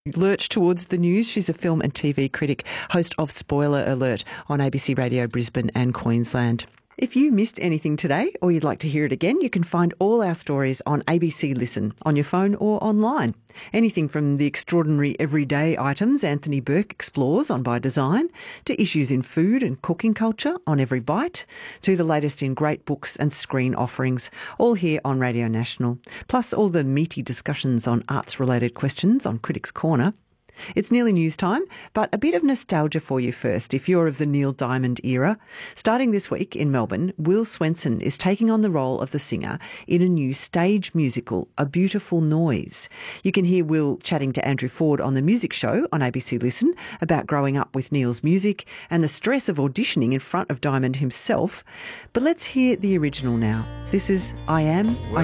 Lurch towards the news. She's a film and TV critic, host of Spoiler Alert on ABC Radio Brisbane and Queensland. If you missed anything today or you'd like to hear it again, you can find all our stories on ABC Listen, on your phone or online. Anything from the extraordinary everyday items Anthony Burke explores on By Design, to issues in food and cooking culture on Every Bite, to the latest in great books and screen offerings, all here on Radio National. Plus all the meaty discussions on arts-related questions on Critics' Corner. It's nearly news time, but a bit of nostalgia for you first if you're of the Neil Diamond era. Starting this week in Melbourne, Will Swenson is taking on the role of the singer in a new stage musical, A Beautiful Noise. You can hear Will chatting to Andrew Ford on The Music Show on ABC Listen about growing up with Neil's music and the stress of auditioning in front of Diamond himself. But let's hear the original now. This is I Am, I